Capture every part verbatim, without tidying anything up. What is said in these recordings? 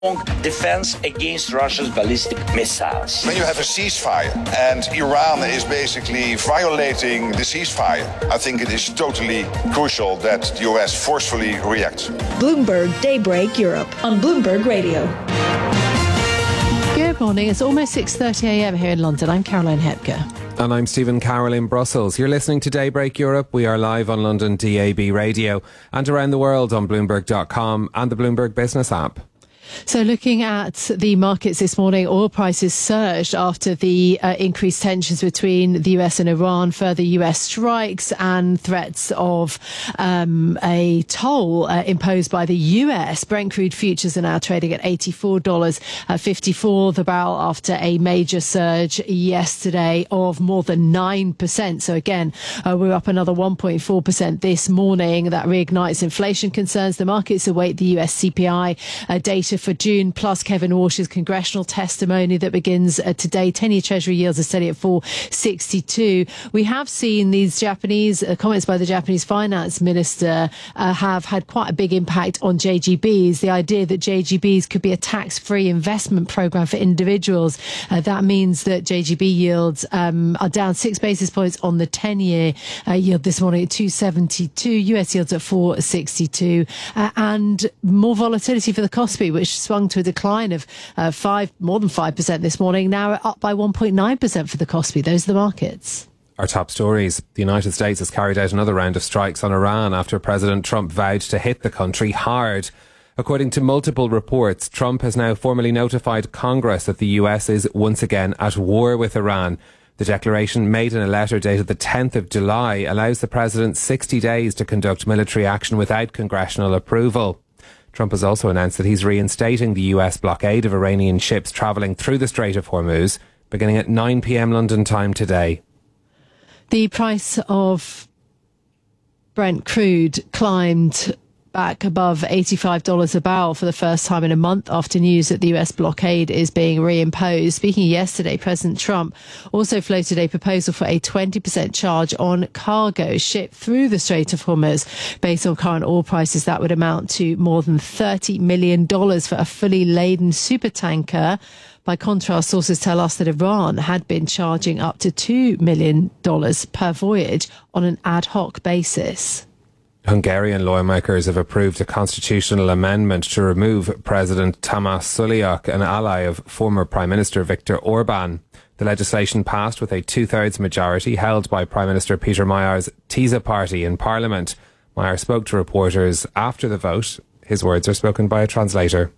defense against Russia's ballistic missiles. When you have a ceasefire and Iran is basically violating the ceasefire, I think it is totally crucial that the U S forcefully reacts. Bloomberg Daybreak Europe on Bloomberg Radio. Good morning. It's almost six thirty a.m. here in London. I'm Caroline Hepker. And I'm Stephen Carroll in Brussels. You're listening to Daybreak Europe. We are live on London D A B radio and around the world on Bloomberg dot com and the Bloomberg Business app. So looking at the markets this morning, oil prices surged after the uh, increased tensions between the U S and Iran, further U S strikes and threats of um, a toll uh, imposed by the U S. Brent crude futures are now trading at eighty-four dollars fifty-four the barrel after a major surge yesterday of more than nine percent. So again, uh, we're up another one point four percent this morning. That reignites inflation concerns. The markets await the U S C P I uh, data for June, plus Kevin Walsh's congressional testimony that begins uh, today. ten-year Treasury yields are steady at four sixty-two. We have seen these Japanese uh, comments by the Japanese finance minister uh, have had quite a big impact on J G Bs. The idea that J G Bs could be a tax-free investment program for individuals. Uh, that means that J G B yields um, are down six basis points on the ten-year uh, yield this morning at two seventy-two. U S yields at four sixty-two. Uh, and more volatility for the Kospi, which swung to a decline of uh, five, more than five percent this morning. Now up by one point nine percent for the Kospi. Those are the markets. Our top stories. The United States has carried out another round of strikes on Iran after President Trump vowed to hit the country hard. According to multiple reports, Trump has now formally notified Congress that the U S is once again at war with Iran. The declaration, made in a letter dated the tenth of July, allows the president sixty days to conduct military action without congressional approval. Trump has also announced that he's reinstating the U S blockade of Iranian ships travelling through the Strait of Hormuz, beginning at nine p.m. London time today. The price of Brent crude climbed back above eighty-five dollars a barrel for the first time in a month after news that the U S blockade is being reimposed. Speaking yesterday, President Trump also floated a proposal for a twenty percent charge on cargo shipped through the Strait of Hormuz. Based on current oil prices, that would amount to more than thirty million dollars for a fully laden supertanker. By contrast, sources tell us that Iran had been charging up to two million dollars per voyage on an ad hoc basis. Hungarian lawmakers have approved a constitutional amendment to remove President Tamás Suliak, an ally of former Prime Minister Viktor Orban. The legislation passed with a two-thirds majority held by Prime Minister Peter Mayer's TISA party in Parliament. Mayer spoke to reporters after the vote. His words are spoken by a translator.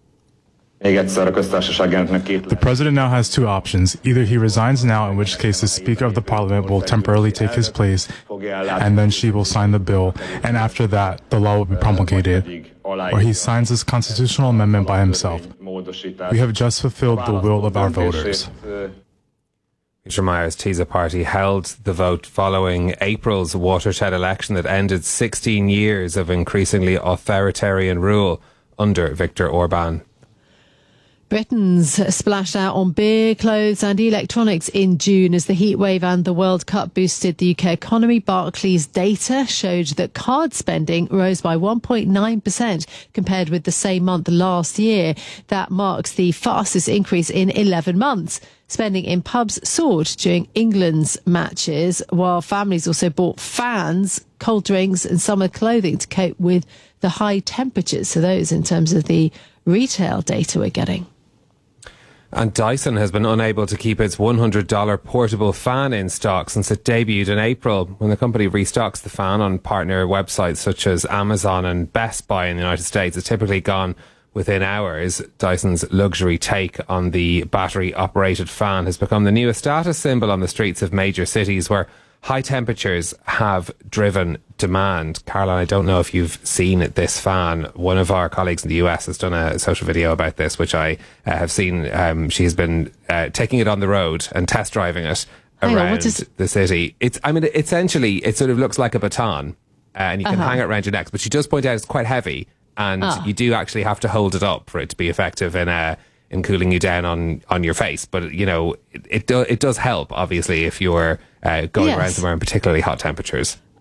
The president now has two options. Either he resigns now, in which case the Speaker of the Parliament will temporarily take his place, and then she will sign the bill, and after that, the law will be promulgated. Or he signs this constitutional amendment by himself. We have just fulfilled the will of our voters. Peter Mayer's TISA party held the vote following April's watershed election that ended sixteen years of increasingly authoritarian rule under Viktor Orban. Britons splashed out on beer, clothes and electronics in June as the heatwave and the World Cup boosted the U K economy. Barclays data showed that card spending rose by one point nine percent compared with the same month last year. That marks the fastest increase in eleven months. Spending in pubs soared during England's matches, while families also bought fans, cold drinks and summer clothing to cope with the high temperatures. So those in terms of the retail data we're getting. And Dyson has been unable to keep its one hundred dollars portable fan in stock since it debuted in April. When the company restocks the fan on partner websites such as Amazon and Best Buy in the United States, it's typically gone within hours. Dyson's luxury take on the battery-operated fan has become the newest status symbol on the streets of major cities where high temperatures have driven demand. Caroline, I don't know if you've seen this fan. One of our colleagues in the U S has done a social video about this, which I uh, have seen. Um, she has been uh, taking it on the road and test driving it hang around on, what is- the city. It's, I mean, essentially, it sort of looks like a baton, uh, and you can uh-huh. hang it around your neck. But she does point out it's quite heavy, and ah. you do actually have to hold it up for it to be effective in a. in cooling you down on, on your face. But, you know, it it, do, it does help, obviously, if you're uh, going yes. around somewhere in particularly hot temperatures.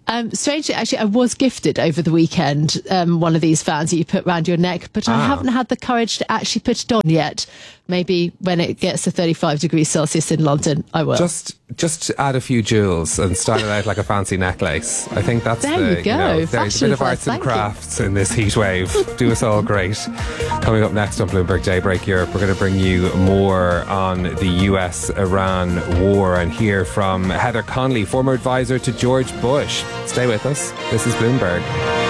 Um, strangely, actually, I was gifted over the weekend um, one of these fans that you put around your neck, but I Ah. haven't had the courage to actually put it on yet. Maybe when it gets to thirty-five degrees Celsius in London, I will. Just just add a few jewels and style it out like a fancy necklace. I think that's There the, you go. know, there's a Fashion bit of advice, arts and thank you. crafts in this heat wave. Do us all great. Coming up next on Bloomberg Daybreak Europe, we're going to bring you more on the U S Iran war and hear from Heather Conley, former advisor to George Bush. Stay with us. This is Bloomberg.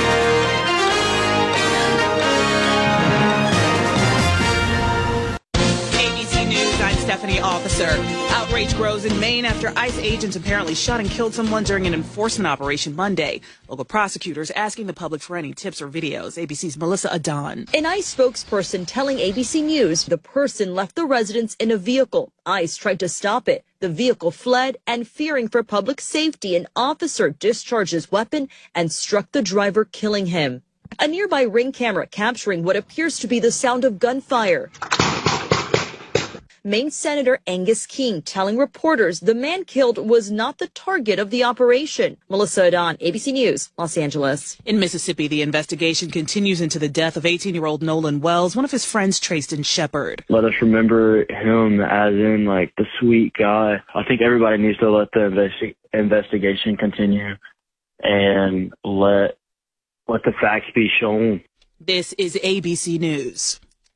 Stephanie Officer. Outrage grows in Maine after ICE agents apparently shot and killed someone during an enforcement operation Monday. Local prosecutors asking the public for any tips or videos. A B C's Melissa Adon. An ICE spokesperson telling A B C News the person left the residence in a vehicle. ICE tried to stop it. The vehicle fled, and fearing for public safety, an officer discharged his weapon and struck the driver, killing him. A nearby Ring camera capturing what appears to be the sound of gunfire. Maine Senator Angus King telling reporters the man killed was not the target of the operation. Melissa Adon, A B C News, Los Angeles. In Mississippi, the investigation continues into the death of eighteen-year-old Nolan Wells, one of his friends, Trayston Shepard. Let us remember him as in, like, the sweet guy. I think everybody needs to let the investi- investigation continue and let, let the facts be shown. This is A B C News.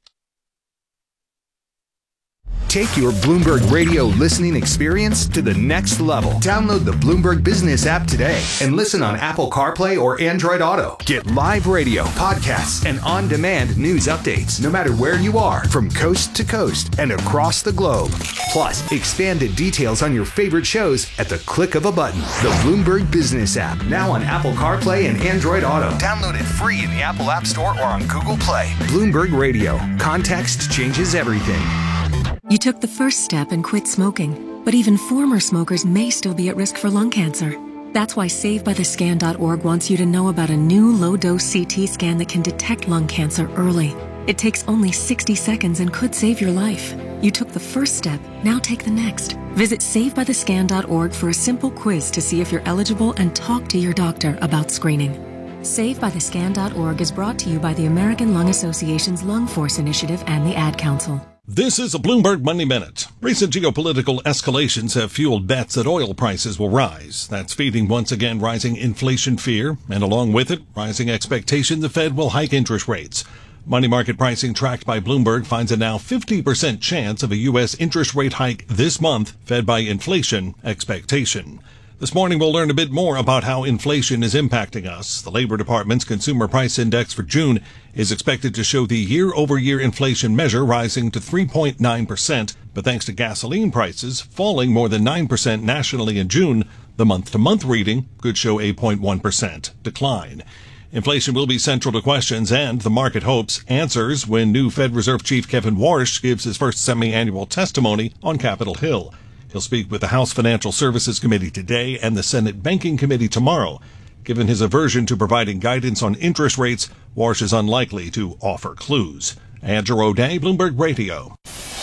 Take your Bloomberg Radio listening experience to the next level. Download the Bloomberg Business app today and listen on Apple CarPlay or Android Auto. Get live radio, podcasts, and on-demand news updates no matter where you are from coast to coast and across the globe. Plus, expanded details on your favorite shows at the click of a button. The Bloomberg Business app, now on Apple CarPlay and Android Auto. Download it free in the Apple App Store or on Google Play. Bloomberg Radio. Context changes everything. You took the first step and quit smoking, but even former smokers may still be at risk for lung cancer. That's why Save By The Scan dot org wants you to know about a new low-dose C T scan that can detect lung cancer early. It takes only sixty seconds and could save your life. You took the first step, now take the next. Visit Save By The Scan dot org for a simple quiz to see if you're eligible and talk to your doctor about screening. Save By The Scan dot org is brought to you by the American Lung Association's Lung Force Initiative and the Ad Council. This is a Bloomberg Money Minute. Recent geopolitical escalations have fueled bets that oil prices will rise. That's feeding once again rising inflation fear, and along with it, rising expectation the Fed will hike interest rates. Money market pricing tracked by Bloomberg finds a now fifty percent chance of a U S interest rate hike this month, fed by inflation expectation. This morning, we'll learn a bit more about how inflation is impacting us. The Labor Department's Consumer Price Index for June is expected to show the year-over-year inflation measure rising to three point nine percent, but thanks to gasoline prices falling more than nine percent nationally in June, the month-to-month reading could show a zero point one percent decline. Inflation will be central to questions, and the market hopes answers when new Fed Reserve Chief Kevin Warsh gives his first semi-annual testimony on Capitol Hill. He'll speak with the House Financial Services Committee today and the Senate Banking Committee tomorrow. Given his aversion to providing guidance on interest rates, Warsh is unlikely to offer clues. Andrew O'Day, Bloomberg Radio.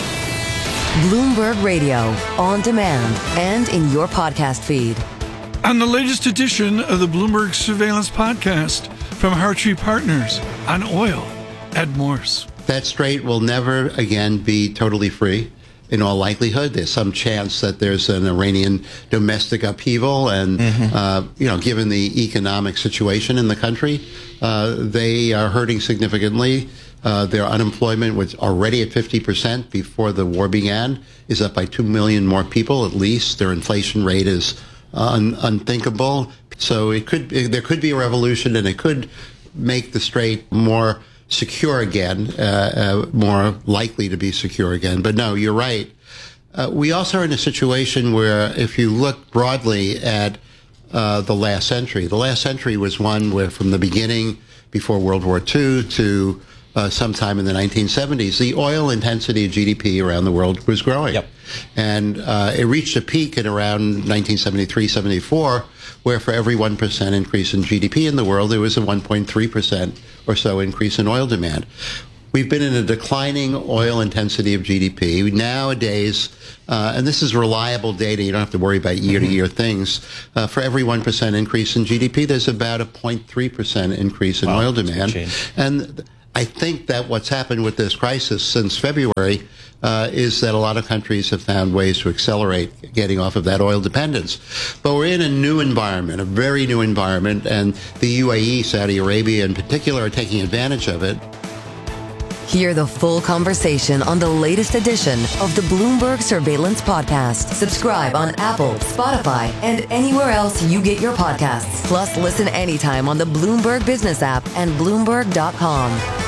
Bloomberg Radio, on demand and in your podcast feed. On the latest edition of the Bloomberg Surveillance Podcast from Hartree Partners on oil, Ed Morse. That strait will never again be totally free. In all likelihood, there's some chance that there's an Iranian domestic upheaval, and mm-hmm. uh, you know, given the economic situation in the country, uh, they are hurting significantly. Uh, their unemployment was already at fifty percent before the war began, is up by two million more people at least. Their inflation rate is un- unthinkable. So it could there could be a revolution, and it could make the strait more secure again, uh, uh, more likely to be secure again. But no, you're right. Uh, we also are in a situation where if you look broadly at uh, the last century, the last century was one where from the beginning, before World War Two to uh, sometime in the nineteen seventies, the oil intensity of G D P around the world was growing. Yep. And uh, it reached a peak in around nineteen seventy-three, seventy-four, where for every one percent increase in G D P in the world, there was a one point three percent or so increase in oil demand. we've been in a declining oil intensity of G D P. Nowadays, uh, and this is reliable data, you don't have to worry about year-to-year things, uh, for every one percent increase in G D P, there's about a zero point three percent increase in wow, oil demand. And I think that what's happened with this crisis since February uh, is that a lot of countries have found ways to accelerate getting off of that oil dependence. But we're in a new environment, a very new environment, and the U A E, Saudi Arabia in particular, are taking advantage of it. Hear the full conversation on the latest edition of the Bloomberg Surveillance Podcast. Subscribe on Apple, Spotify, and anywhere else you get your podcasts. Plus, listen anytime on the Bloomberg Business app and Bloomberg dot com.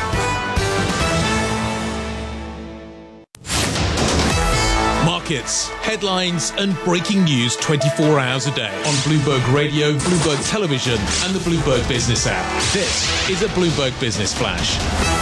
Markets, headlines, and breaking news twenty-four hours a day on Bloomberg Radio, Bloomberg Television, and the Bloomberg Business app. This is a Bloomberg Business Flash.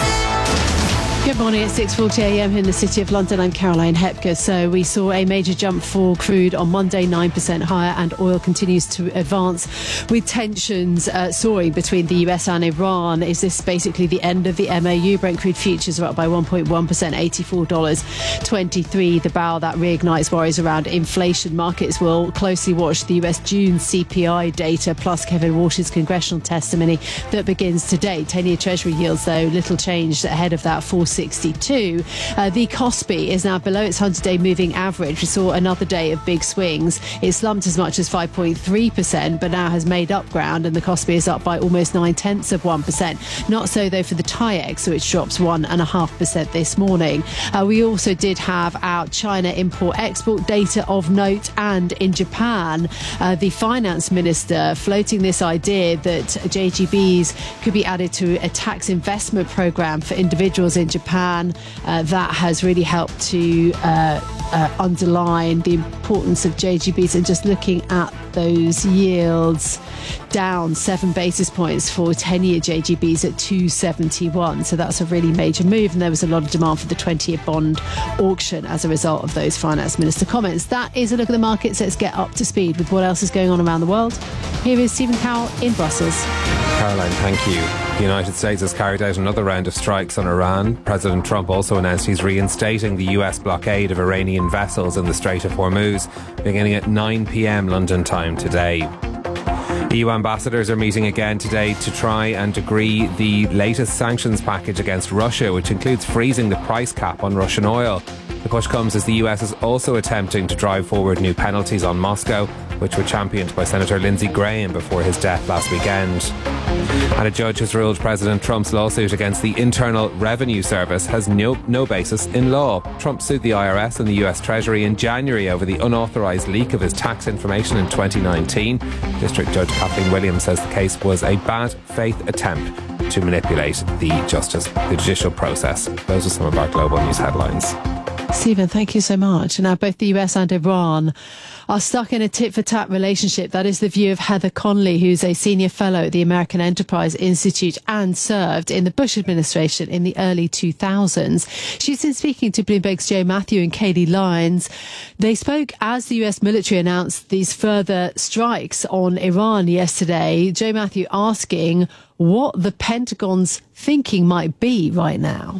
Good morning. It's six forty a m here in the City of London. I'm Caroline Hepker. So we saw a major jump for crude on Monday, nine percent higher, and oil continues to advance with tensions uh, soaring between the U S and Iran. Is this basically the end of the M A U? Brent crude futures are up by one point one percent, eighty-four dollars twenty-three the barrel. That reignites worries around inflation. Markets will closely watch the U S June C P I data, plus Kevin Walsh's congressional testimony that begins today. ten-year Treasury yields, though, little changed ahead of that, four sixty-two. Uh, the Kospi is now below its hundred-day moving average. We saw another day of big swings. It slumped as much as five point three percent, but now has made up ground, and the Kospi is up by almost nine-tenths of one percent. Not so, though, for the TAIEX, which drops one point five percent this morning. Uh, we also did have our China import-export data of note, and in Japan, uh, the finance minister floating this idea that J G Bs could be added to a tax investment program for individuals in Japan. Japan, uh, that has really helped to uh, uh, underline the importance of J G Bs. And just looking at those yields, down seven basis points for ten-year J G Bs at two seventy-one. So that's a really major move, and there was a lot of demand for the twenty-year bond auction as a result of those finance minister comments. That is a look at the markets. Let's get up to speed with what else is going on around the world. Here is Stephen Powell in Brussels. Caroline, thank you. The United States has carried out another round of strikes on Iran. President Trump also announced he's reinstating the U S blockade of Iranian vessels in the Strait of Hormuz, beginning at nine p m London time today. E U ambassadors are meeting again today to try and agree the latest sanctions package against Russia, which includes freezing the price cap on Russian oil. The push comes as the U S is also attempting to drive forward new penalties on Moscow, which were championed by Senator Lindsey Graham before his death last weekend. And a judge has ruled President Trump's lawsuit against the Internal Revenue Service has no, no basis in law. Trump sued the I R S and the U S Treasury in January over the unauthorised leak of his tax information in twenty nineteen. District Judge Kathleen Williams says the case was a bad faith attempt to manipulate the justice, the judicial process. Those are some of our global news headlines. Stephen, thank you so much. Now, both the U S and Iran are stuck in a tit-for-tat relationship. That is the view of Heather Conley, who's a senior fellow at the American Enterprise Institute and served in the Bush administration in the early two thousands. She's been speaking to Bloomberg's Joe Matthew and Katie Lyons. They spoke as the U S military announced these further strikes on Iran yesterday. Joe Matthew asking what the Pentagon's thinking might be right now.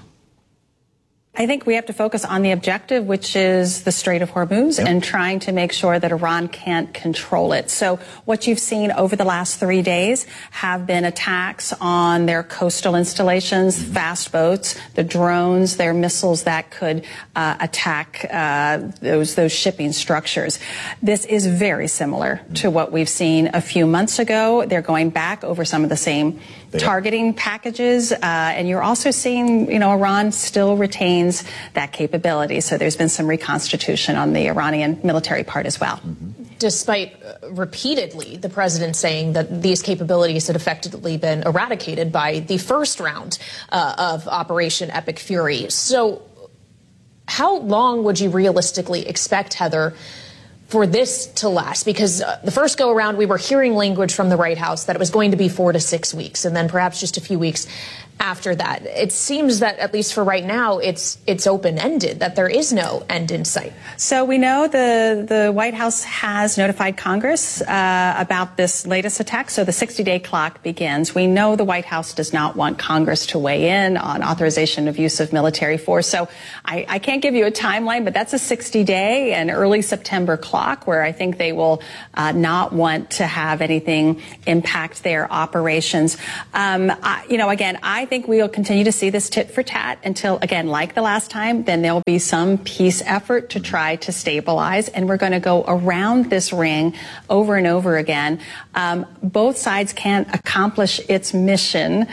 I think we have to focus on the objective, which is the Strait of Hormuz, yep. and trying to make sure that Iran can't control it. So what you've seen over the last three days have been attacks on their coastal installations, mm-hmm. fast boats, the drones, their missiles that could uh, attack uh, those those shipping structures. This is very similar mm-hmm. to what we've seen a few months ago. They're going back over some of the same targeting packages, uh, and you're also seeing, you know, Iran still retains that capability. So there's been some reconstitution on the Iranian military part as well. Mm-hmm. Despite uh, repeatedly the president saying that these capabilities had effectively been eradicated by the first round uh, of Operation Epic Fury. So how long would you realistically expect, Heather, for this to last? Because uh, the first go around, we were hearing language from the White House that it was going to be four to six weeks, and then perhaps just a few weeks after that? It seems that, at least for right now, it's it's open-ended, that there is no end in sight. So we know the, the White House has notified Congress uh, about this latest attack, so the sixty-day clock begins. We know the White House does not want Congress to weigh in on authorization of use of military force, so I, I can't give you a timeline, but that's a sixty-day and early September clock where I think they will uh, not want to have anything impact their operations. Um, I, you know, again, I think we'll continue to see this tit for tat until, again, like the last time, then there'll be some peace effort to try to stabilize, and we're going to go around this ring over and over again. Um, both sides can't accomplish its mission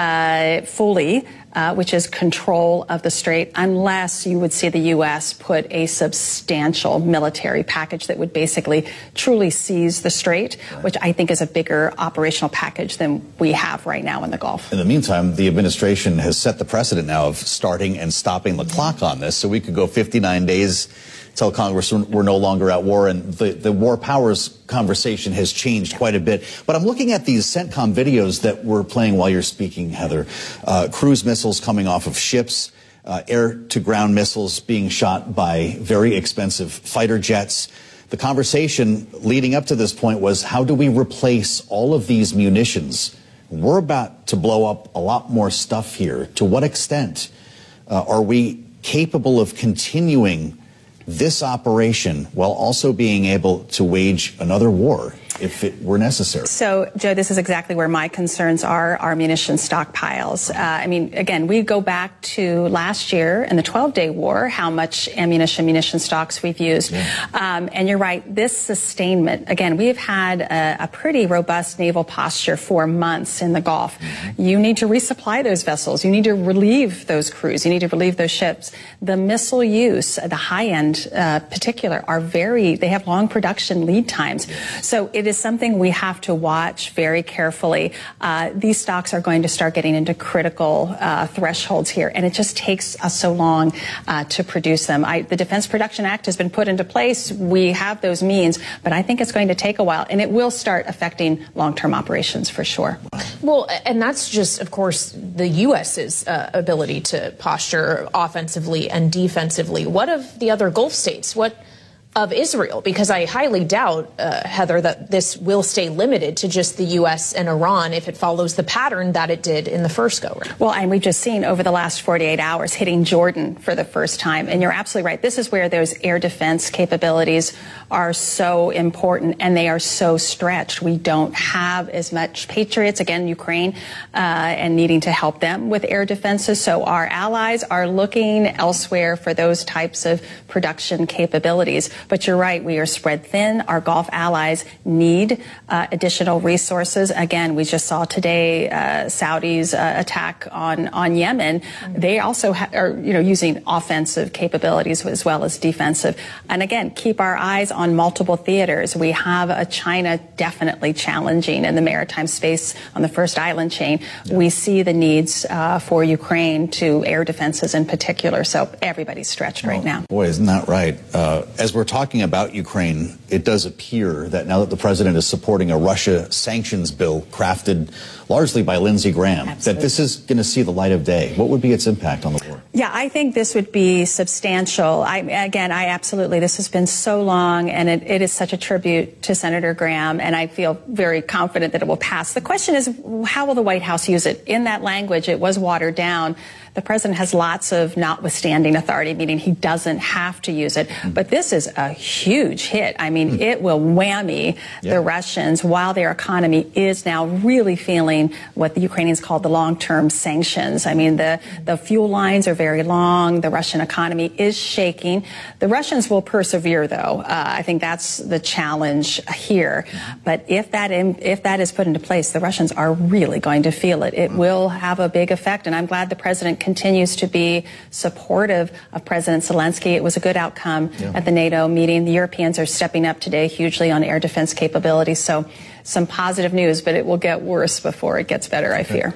uh, fully, Uh, which is control of the strait, unless you would see the U S put a substantial military package that would basically truly seize the strait, right, which I think is a bigger operational package than we have right now in the Gulf. In the meantime, the administration has set the precedent now of starting and stopping the clock on this, so we could go fifty-nine days tell Congress we're no longer at war, and the, the war powers conversation has changed quite a bit. But I'm looking at these CENTCOM videos that we're playing while you're speaking, Heather. Uh, cruise missiles coming off of ships, uh, air-to-ground missiles being shot by very expensive fighter jets. The conversation leading up to this point was, how do we replace all of these munitions? We're about to blow up a lot more stuff here. To what extent uh, are we capable of continuing this operation while also being able to wage another war if it were necessary? So, Joe, this is exactly where my concerns are, our munition stockpiles. Uh, I mean, again, we go back to last year in the twelve-day war, how much ammunition, munition stocks we've used. Yeah. Um, and you're right, this sustainment, again, we've had a, a pretty robust naval posture for months in the Gulf. Mm-hmm. You need to resupply those vessels. You need to relieve those crews. You need to relieve those ships. The missile use, the high-end uh, particular, are very, they have long production lead times. Yes. So it is something we have to watch very carefully. Uh, these stocks are going to start getting into critical uh, thresholds here, and it just takes us so long uh, to produce them. I, the Defense Production Act has been put into place. We have those means, but I think it's going to take a while, and it will start affecting long-term operations for sure. Well, and that's just, of course, the U S's uh, ability to posture offensively and defensively. What of the other Gulf states? What of Israel? Because I highly doubt, uh, Heather, that this will stay limited to just the U S and Iran if it follows the pattern that it did in the first go-round. Well, and we've just seen over the last forty-eight hours hitting Jordan for the first time. And you're absolutely right. This is where those air defense capabilities are so important, and they are so stretched. We don't have as much Patriots, again, Ukraine, uh, and needing to help them with air defenses. So our allies are looking elsewhere for those types of production capabilities. But you're right, we are spread thin. Our Gulf allies need uh, additional resources. Again, we just saw today uh, Saudi's uh, attack on, on Yemen. Mm-hmm. They also ha- are, you know, using offensive capabilities as well as defensive. And again, keep our eyes on multiple theaters. We have a China definitely challenging in the maritime space on the first island chain. Yeah. We see the needs uh, for Ukraine to air defenses in particular. So everybody's stretched well, right now. Boy, isn't that right? Uh, as we're talking about Ukraine, it does appear that now that the president is supporting a Russia sanctions bill crafted largely by Lindsey Graham, Absolutely. that this is going to see the light of day. What would be its impact on the war? Yeah, I think this would be substantial. I, again, I absolutely, this has been so long, and it, it is such a tribute to Senator Graham, and I feel very confident that it will pass. The question is, how will the White House use it? In that language, it was watered down. The president has lots of notwithstanding authority, meaning he doesn't have to use it. Mm. But this is a huge hit. I mean, mm. it will whammy yeah. the Russians while their economy is now really feeling what the Ukrainians call the long-term sanctions. I mean, the, the fuel lines are very long. The Russian economy is shaking. The Russians will persevere, though. Uh, I think that's the challenge here. Mm. But if that, in, if that is put into place, the Russians are really going to feel it. It mm. will have a big effect, and I'm glad the president continues to be supportive of President Zelensky. It was a good outcome yeah. at the NATO meeting. The Europeans are stepping up today hugely on air defense capabilities. So some positive news, but it will get worse before it gets better, I fear.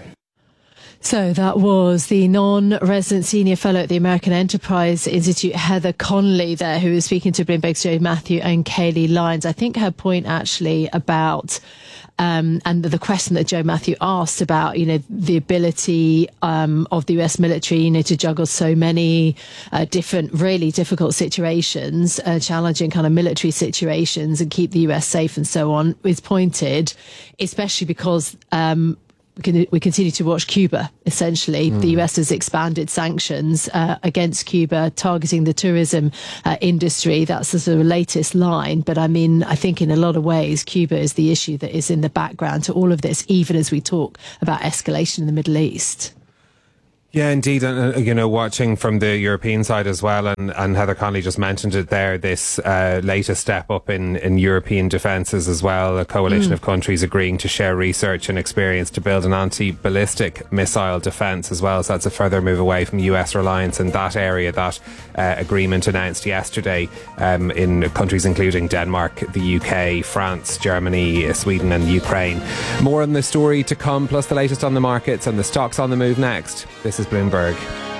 So that was the non-resident senior fellow at the American Enterprise Institute, Heather Conley, there, who was speaking to Bloomberg's Joe Matthew and Kayleigh Lyons. I think her point actually about Um, and the question that Joe Matthew asked about, you know, the ability um, of the U S military, you know, to juggle so many uh, different, really difficult situations, uh, challenging kind of military situations, and keep the U S safe and so on, is pointed, especially because um, we, can, we continue to watch Cuba, essentially. Mm. The U S has expanded sanctions uh, against Cuba, targeting the tourism uh, industry. That's the sort of latest line. But I mean, I think in a lot of ways, Cuba is the issue that is in the background to all of this, even as we talk about escalation in the Middle East. Yeah, indeed. And, uh, you know, watching from the European side as well, and, and Heather Connolly just mentioned it there, this uh, latest step up in, in European defences as well, a coalition mm. of countries agreeing to share research and experience to build an anti-ballistic missile defence as well. So that's a further move away from U S reliance in that area. That uh, agreement announced yesterday um, in countries including Denmark, the U K, France, Germany, Sweden and Ukraine. More on the story to come, plus the latest on the markets and the stocks on the move next. This is Bloomberg.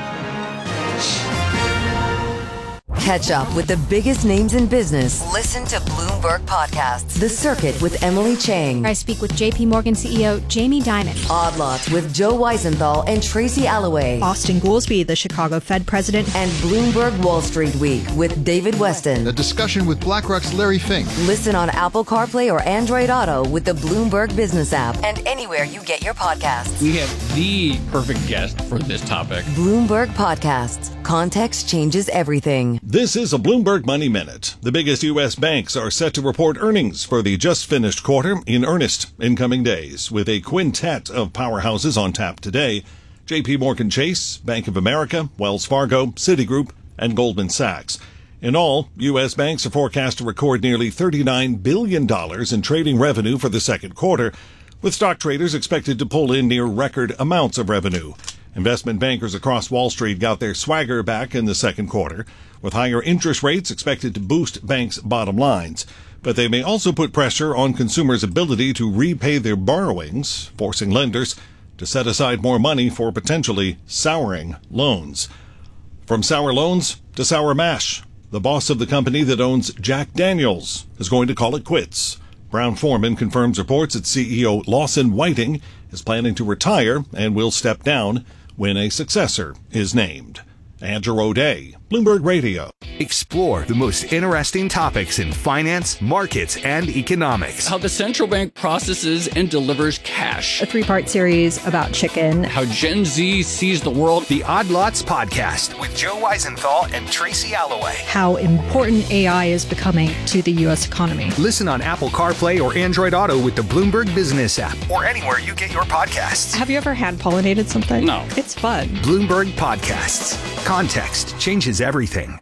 Catch up with the biggest names in business. Listen to Bloomberg Podcasts. The Circuit with Emily Chang. I speak with J P Morgan C E O Jamie Dimon. Odd Lots with Joe Weisenthal and Tracy Alloway. Austin Goolsbee, the Chicago Fed president. And Bloomberg Wall Street Week with David Weston. A discussion with BlackRock's Larry Fink. Listen on Apple CarPlay or Android Auto with the Bloomberg Business app and anywhere you get your podcasts. We have the perfect guest for this topic. Bloomberg Podcasts. Context changes everything. This is a Bloomberg Money Minute. The biggest U S banks are set to report earnings for the just finished quarter in earnest in coming days, with a quintet of powerhouses on tap today: J P Morgan Chase, Bank of America, Wells Fargo, Citigroup, and Goldman Sachs. In all, U S banks are forecast to record nearly thirty-nine billion dollars in trading revenue for the second quarter, with stock traders expected to pull in near record amounts of revenue. Investment bankers across Wall Street got their swagger back in the second quarter, with higher interest rates expected to boost banks' bottom lines. But they may also put pressure on consumers' ability to repay their borrowings, forcing lenders to set aside more money for potentially souring loans. From sour loans to sour mash, the boss of the company that owns Jack Daniels is going to call it quits. Brown-Forman confirms reports that C E O Lawson Whiting is planning to retire and will step down when a successor is named. Andrew O'Day, Bloomberg Radio. Explore the most interesting topics in finance, markets, and economics. How the central bank processes and delivers cash. A three-part series about chicken. How Gen Z sees the world. The Odd Lots Podcast with Joe Weisenthal and Tracy Alloway. How important A I is becoming to the U S economy. Listen on Apple CarPlay or Android Auto with the Bloomberg Business app, or anywhere you get your podcasts. Have you ever hand-pollinated something? No. It's fun. Bloomberg Podcasts. Context changes everything.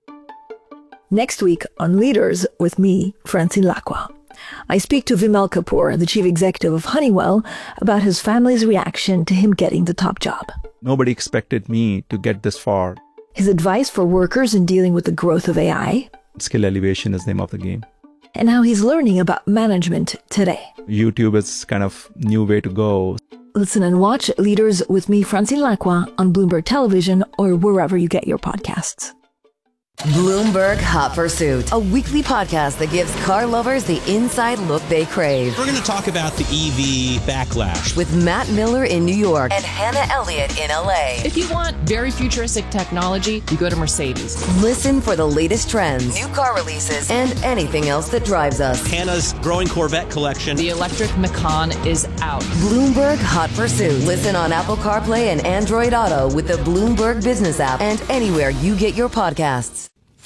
Next week on Leaders with me, Francine Lacqua. I speak to Vimal Kapoor, the chief executive of Honeywell, about his family's reaction to him getting the top job. Nobody expected me to get this far. His advice for workers in dealing with the growth of A I. Skill elevation is the name of the game. And how he's learning about management today. YouTube is kind of new way to go. Listen and watch Leaders with me, Francine Lacqua, on Bloomberg Television or wherever you get your podcasts. Bloomberg Hot Pursuit, a weekly podcast that gives car lovers the inside look they crave. We're going to talk about the E V backlash with Matt Miller in New York and Hannah Elliott in L A. If you want very futuristic technology, you go to Mercedes. Listen for the latest trends, new car releases, and anything else that drives us. Hannah's growing Corvette collection. The electric Macan is out. Bloomberg Hot Pursuit. Listen on Apple CarPlay and Android Auto with the Bloomberg Business app and anywhere you get your podcasts.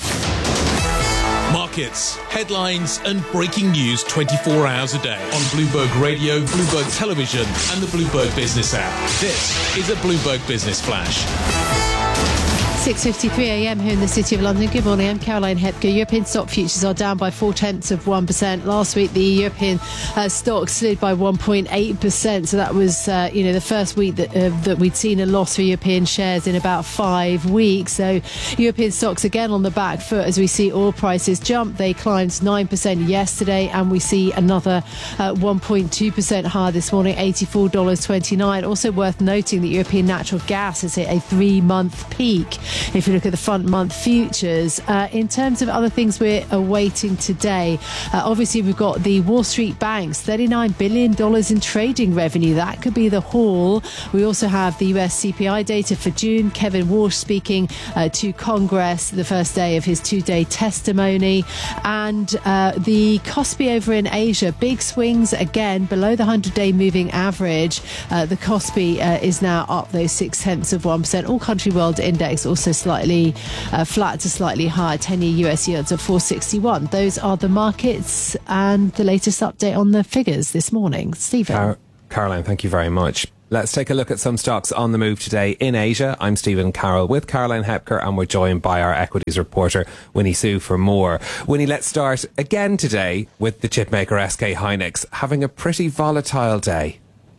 Markets, headlines, and breaking news twenty-four hours a day on Bloomberg Radio, Bloomberg Television, and the Bloomberg Business app. This is a Bloomberg Business Flash. six fifty-three a.m. here in the City of London. Good morning, I'm Caroline Hepker. European stock futures are down by four tenths of one percent. Last week, the European uh, stock slid by one point eight percent. So that was, uh, you know, the first week that uh, that we'd seen a loss for European shares in about five weeks. So European stocks again on the back foot as we see oil prices jump. They climbed nine percent yesterday, and we see another uh, one point two percent higher this morning, eighty-four dollars twenty-nine. Also worth noting that European natural gas has hit a three-month peak. if you look at the front month futures. Uh, in terms of other things we're awaiting today, uh, obviously we've got the Wall Street banks, thirty-nine billion dollars in trading revenue. That could be the haul. We also have the U S C P I data for June. Kevin Walsh speaking uh, to Congress, the first day of his two-day testimony. And uh, the Kospi over in Asia, big swings again below the hundred-day moving average. Uh, the Kospi uh, is now up those six tenths of one percent. All country world index also slightly uh, flat to slightly higher. ten-year U S yields of four sixty-one. Those are the markets and the latest update on the figures this morning. Stephen. Car- Caroline, thank you very much. Let's take a look at some stocks on the move today in Asia. I'm Stephen Carroll with Caroline Hepker, and we're joined by our equities reporter, Winnie Sue, for more. Winnie, let's start again today with the chipmaker S K Hynix having a pretty volatile day.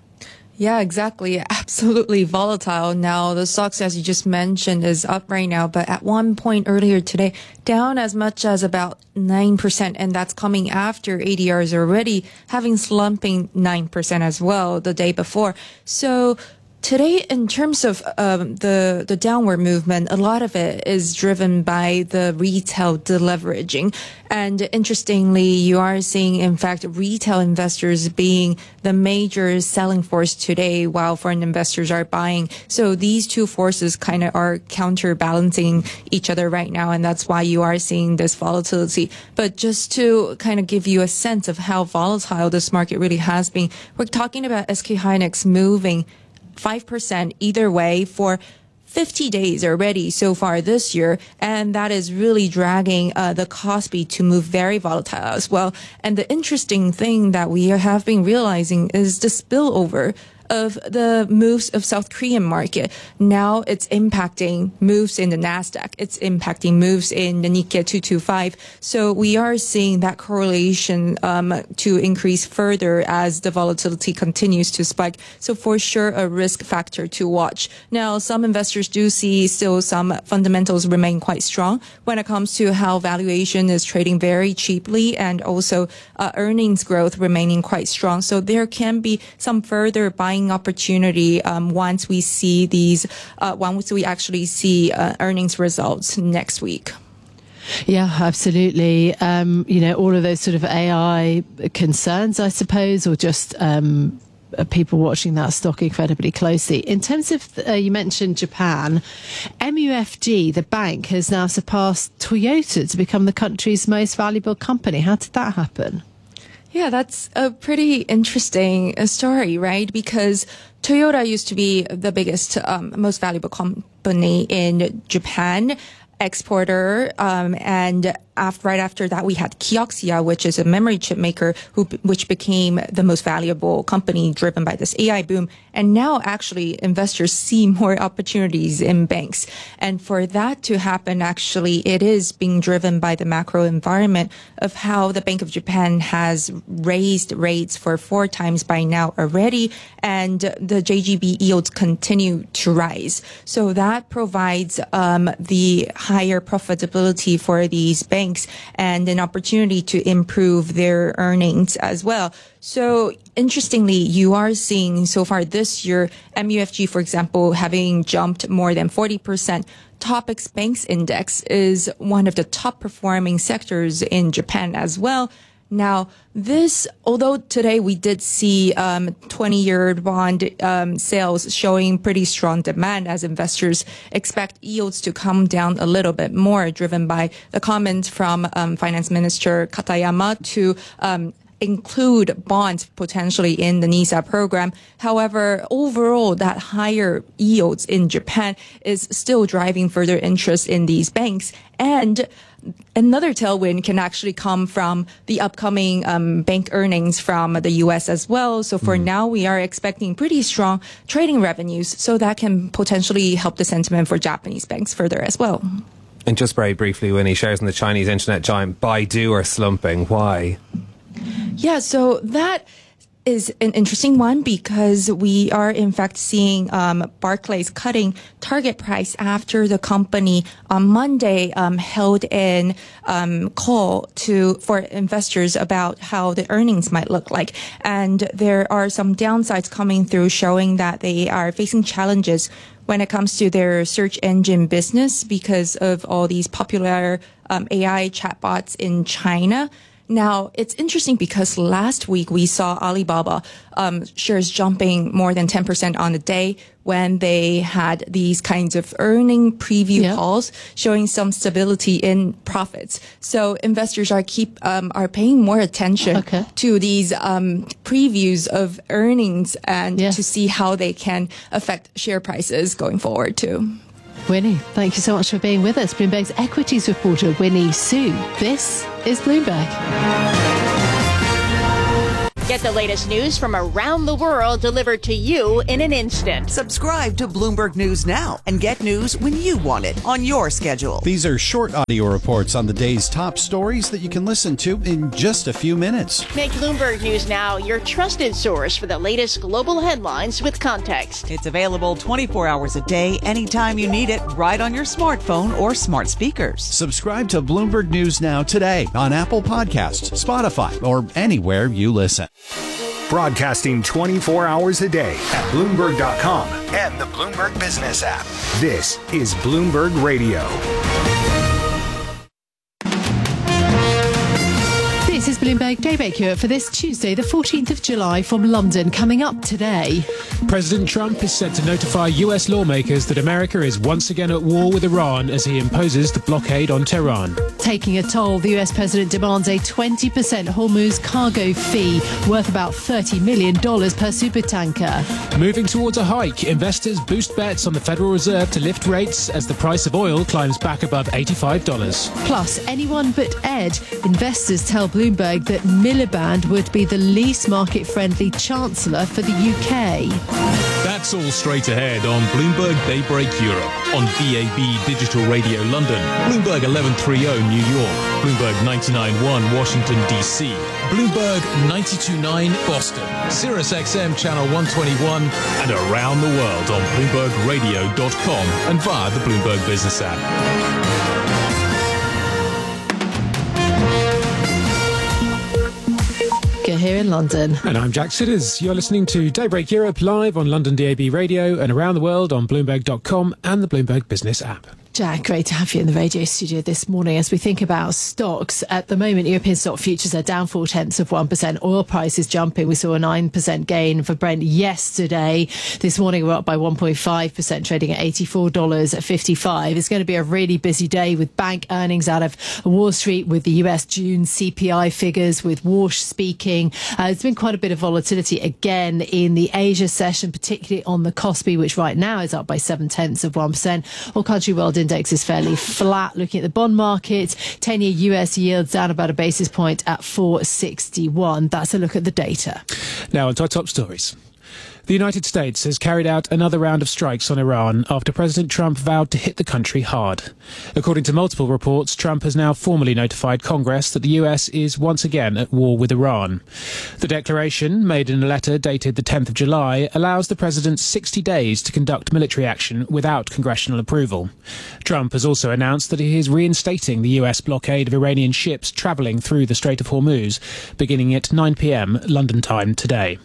Yeah, exactly. Absolutely volatile. Now, the stocks, as you just mentioned, is up right now, but at one point earlier today, down as much as about nine percent. And that's coming after A D Rs already having slumping nine percent as well the day before. So today, in terms of um, the the downward movement, a lot of it is driven by the retail deleveraging. And interestingly, you are seeing, in fact, retail investors being the major selling force today, while foreign investors are buying. So these two forces kind of are counterbalancing each other right now, and that's why you are seeing this volatility. But just to kind of give you a sense of how volatile this market really has been, we're talking about S K Hynix moving five percent either way for fifty days already so far this year. And that is really dragging uh, the Kospi to move very volatile as well. And the interesting thing that we have been realizing is the spillover of the moves of South Korean market. Now it's impacting moves in the Nasdaq. It's impacting moves in the Nikkei two twenty-five. So we are seeing that correlation um, to increase further as the volatility continues to spike. So for sure, a risk factor to watch. Now, some investors do see still some fundamentals remain quite strong when it comes to how valuation is trading very cheaply, and also uh, earnings growth remaining quite strong. So there can be some further buying opportunity um, once we see these, uh, once we actually see uh, earnings results next week. Yeah, absolutely. Um, you know, all of those sort of A I concerns, I suppose, or just um, people watching that stock incredibly closely. In terms of, uh, you mentioned Japan, M U F G, the bank, has now surpassed Toyota to become the country's most valuable company. How did that happen? Yeah, that's a pretty interesting story, right? Because Toyota used to be the biggest, um, most valuable company in Japan, exporter, um, and after, right after that, we had Kioxia, which is a memory chip maker, who which became the most valuable company driven by this A I boom. And now, actually, investors see more opportunities in banks. And for that to happen, actually, it is being driven by the macro environment of how the Bank of Japan has raised rates for four times by now already, and the J G B yields continue to rise. So that provides um, the higher profitability for these banks and an opportunity to improve their earnings as well. So interestingly, you are seeing so far this year, M U F G, for example, having jumped more than forty percent. Topix Banks Index is one of the top performing sectors in Japan as well. Now, this, although today we did see um, twenty-year bond um, sales showing pretty strong demand as investors expect yields to come down a little bit more, driven by the comment from um, Finance Minister Katayama to um, include bonds potentially in the NISA program. However, overall, that higher yields in Japan is still driving further interest in these banks. And another tailwind can actually come from the upcoming um, bank earnings from the U S as well. So for mm. now, we are expecting pretty strong trading revenues. So that can potentially help the sentiment for Japanese banks further as well. And just very briefly, Winnie, shares in the Chinese internet giant Baidu are slumping. Why? Yeah, so that is an interesting one because we are in fact seeing um, Barclays cutting target price after the company on Monday um, held an um, call to for investors about how the earnings might look like. And there are some downsides coming through showing that they are facing challenges when it comes to their search engine business because of all these popular um, A I chatbots in China. Now, it's interesting because last week we saw Alibaba um, shares jumping more than ten percent on the day when they had these kinds of earning preview yeah. calls showing some stability in profits. So investors are keep um, are paying more attention okay. to these um, previews of earnings and yes. to see how they can affect share prices going forward too. Winnie, thank you so much for being with us. Bloomberg's equities reporter, Winnie Su. This is Bloomberg. Get the latest news from around the world delivered to you in an instant. Subscribe to Bloomberg News now and get news when you want it on your schedule. These are short audio reports on the day's top stories that you can listen to in just a few minutes. Make Bloomberg News Now your trusted source for the latest global headlines with context. It's available twenty-four hours a day, anytime you need it, right on your smartphone or smart speakers. Subscribe to Bloomberg News Now today on Apple Podcasts, Spotify, or anywhere you listen. Broadcasting twenty-four hours a day at Bloomberg dot com and the Bloomberg Business app. This is Bloomberg Radio. This is Bloomberg Daybreak Europe for this Tuesday, the fourteenth of July from London. Coming up today, President Trump is set to notify U S lawmakers that America is once again at war with Iran as he imposes the blockade on Tehran. Taking a toll, the U S president demands a twenty percent Hormuz cargo fee worth about thirty million dollars per supertanker. Moving towards a hike, investors boost bets on the Federal Reserve to lift rates as the price of oil climbs back above eighty-five dollars. Plus, anyone but Ed. Investors tell Bloomberg that Miliband would be the least market-friendly chancellor for the U K. That's all straight ahead on Bloomberg Daybreak Europe, on D A B Digital Radio London, Bloomberg eleven thirty New York, Bloomberg ninety-nine point one Washington, D C, Bloomberg ninety-two point nine Boston, Sirius X M Channel one twenty-one, and around the world on Bloomberg Radio dot com and via the Bloomberg Business app. Here in London. And I'm Jack Sidders. You're listening to Daybreak Europe live on London D A B Radio and around the world on Bloomberg dot com and the Bloomberg Business app. Jack, great to have you in the radio studio this morning. As we think about stocks, at the moment, European stock futures are down four tenths of one percent. Oil prices jumping. We saw a nine percent gain for Brent yesterday. This morning, we're up by one point five percent, trading at eighty-four dollars fifty-five. It's going to be a really busy day with bank earnings out of Wall Street, with the U S June C P I figures, with Walsh speaking. Uh, there's been quite a bit of volatility again in the Asia session, particularly on the Kospi, which right now is up by seven tenths of one percent. All country world index is fairly flat. Looking at the bond market, ten-year U S yields down about a basis point at four sixty-one. That's a look at the data. Now on to our top stories. The United States has carried out another round of strikes on Iran after President Trump vowed to hit the country hard. According to multiple reports, Trump has now formally notified Congress that the U S is once again at war with Iran. The declaration, made in a letter dated the tenth of July, allows the president sixty days to conduct military action without congressional approval. Trump has also announced that he is reinstating the U S blockade of Iranian ships travelling through the Strait of Hormuz, beginning at nine p.m. London time today.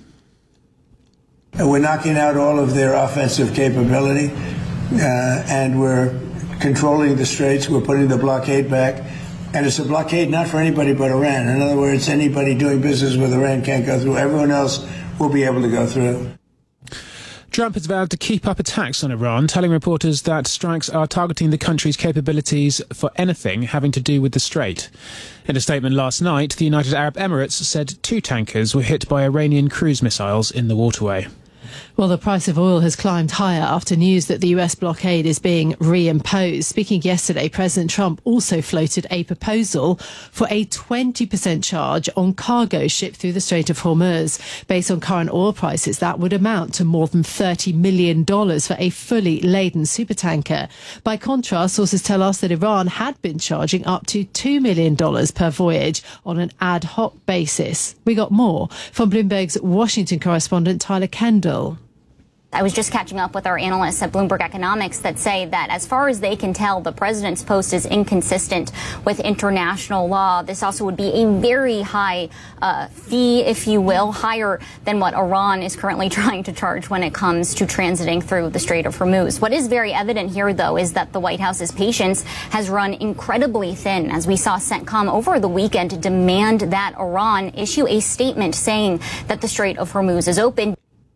We're knocking out all of their offensive capability, uh, and we're controlling the straits. We're putting the blockade back. And it's a blockade not for anybody but Iran. In other words, anybody doing business with Iran can't go through. Everyone else will be able to go through. Trump has vowed to keep up attacks on Iran, telling reporters that strikes are targeting the country's capabilities for anything having to do with the Strait. In a statement last night, the United Arab Emirates said two tankers were hit by Iranian cruise missiles in the waterway. Well, the price of oil has climbed higher after news that the U S blockade is being reimposed. Speaking yesterday, President Trump also floated a proposal for a twenty percent charge on cargo shipped through the Strait of Hormuz. Based on current oil prices, that would amount to more than thirty million dollars for a fully laden supertanker. By contrast, sources tell us that Iran had been charging up to two million dollars per voyage on an ad hoc basis. We got more from Bloomberg's Washington correspondent Tyler Kendall. I was just catching up with our analysts at Bloomberg Economics that say that as far as they can tell, the president's post is inconsistent with international law. This also would be a very high uh, fee, if you will, higher than what Iran is currently trying to charge when it comes to transiting through the Strait of Hormuz. What is very evident here, though, is that the White House's patience has run incredibly thin, as we saw CENTCOM over the weekend demand that Iran issue a statement saying that the Strait of Hormuz is open.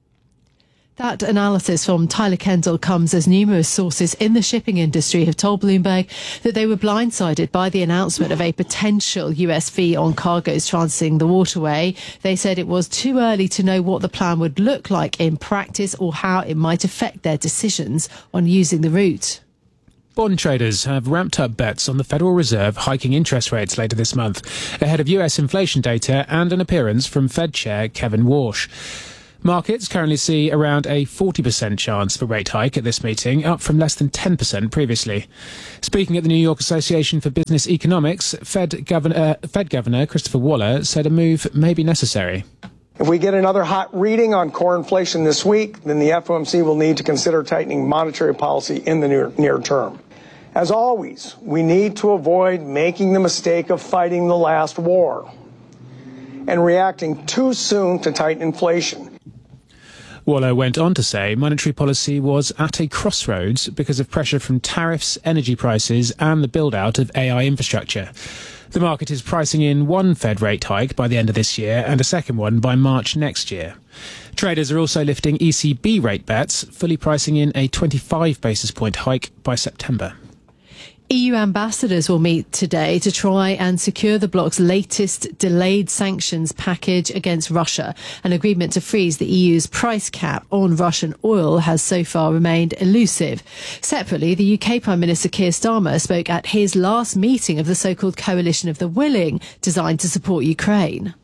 That analysis from Tyler Kendall comes as numerous sources in the shipping industry have told Bloomberg that they were blindsided by the announcement of a potential U S fee on cargoes transiting the waterway. They said it was too early to know what the plan would look like in practice or how it might affect their decisions on using the route. Bond traders have ramped up bets on the Federal Reserve hiking interest rates later this month, ahead of U S inflation data and an appearance from Fed Chair Kevin Warsh. Markets currently see around a forty percent chance for rate hike at this meeting, up from less than ten percent previously. Speaking at the New York Association for Business Economics, Fed Governor, uh, Fed Governor Christopher Waller said a move may be necessary. If we get another hot reading on core inflation this week, then the F O M C will need to consider tightening monetary policy in the near, near term. As always, we need to avoid making the mistake of fighting the last war and reacting too soon to tighten inflation. Waller went on to say monetary policy was at a crossroads because of pressure from tariffs, energy prices and the build-out of A I infrastructure. The market is pricing in one Fed rate hike by the end of this year and a second one by March next year. Traders are also lifting E C B rate bets, fully pricing in a twenty-five basis point hike by September. E U ambassadors will meet today to try and secure the bloc's latest delayed sanctions package against Russia. An agreement to freeze the E U's price cap on Russian oil has so far remained elusive. Separately, the U K Prime Minister Keir Starmer spoke at his last meeting of the so-called Coalition of the Willing, designed to support Ukraine.